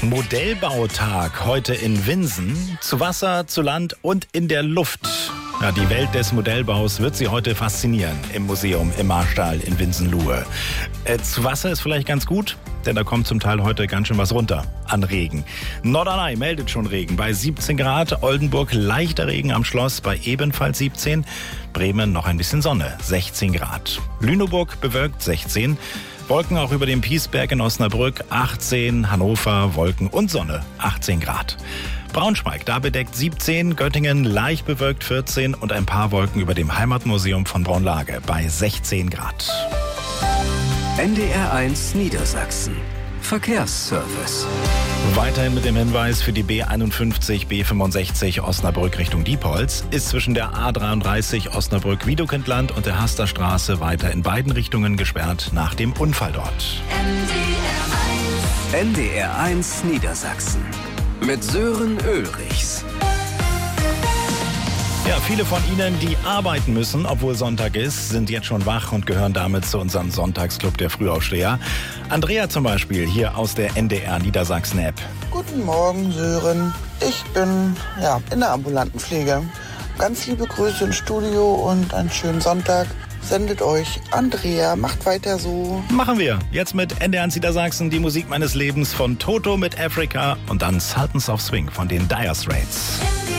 Modellbautag heute in Winsen. Zu Wasser, zu Land und in der Luft. Ja, die Welt des Modellbaus wird Sie heute faszinieren im Museum im Marstall in Winsen-Luhe. Zu Wasser ist vielleicht ganz gut, denn da kommt zum Teil heute ganz schön was runter an Regen. Norderney meldet schon Regen bei 17 Grad, Oldenburg leichter Regen am Schloss bei ebenfalls 17, Bremen noch ein bisschen Sonne, 16 Grad. Lüneburg bewölkt 16, Wolken auch über dem Piesberg in Osnabrück 18, Hannover Wolken und Sonne 18 Grad. Braunschweig, da bedeckt 17, Göttingen leicht bewölkt 14 und ein paar Wolken über dem Heimatmuseum von Braunlage bei 16 Grad. NDR1 Niedersachsen. Verkehrsservice. Weiterhin mit dem Hinweis für die B51, B65 Osnabrück Richtung Diepholz ist zwischen der A33 Osnabrück-Wiedekindland und der Hasterstraße weiter in beiden Richtungen gesperrt nach dem Unfall dort. NDR1 Niedersachsen. Mit Sören Ulrichs. Ja, viele von Ihnen, die arbeiten müssen, obwohl Sonntag ist, sind jetzt schon wach und gehören damit zu unserem Sonntagsclub der Frühaufsteher. Andrea zum Beispiel hier aus der NDR Niedersachsen-App. Guten Morgen, Sören. Ich bin in der ambulanten Pflege. Ganz liebe Grüße ins Studio und einen schönen Sonntag. Sendet euch Andrea, macht weiter so. Machen wir. Jetzt mit NDR Niedersachsen die Musik meines Lebens von Toto mit Africa und dann Sultans of Swing von den Dire Straits.